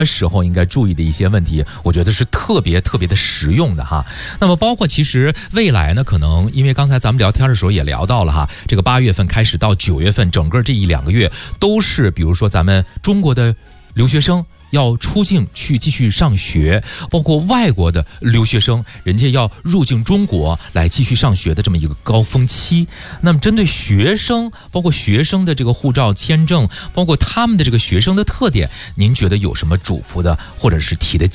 时候应该注意的一些问题，我觉得是特别的实用的哈。那么包括其实未来呢，可能因为刚才咱们聊天的时候也聊到了哈，这个8月份开始到9月份，整个这1-2个月都是比如说咱们中国的留学生要出境去继续上学，包括外国的留学生，人家要入境中国来继续上学的这么一个高峰期。那么针对学生，包括学生的这个护照签证，包括他们的这个学生的特点，您觉得有什么嘱咐的或者是提的